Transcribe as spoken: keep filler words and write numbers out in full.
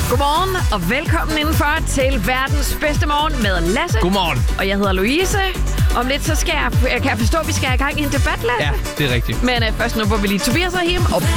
Godmorgen og velkommen indenfor til verdens bedste morgen med Lasse. Godmorgen. Og jeg hedder Louise. Om lidt så skal jeg, kan jeg forstå, at vi skal i gang i en debat, Lasse. Ja, det er rigtigt. Men uh, først nu får vi lige Tobias og Him og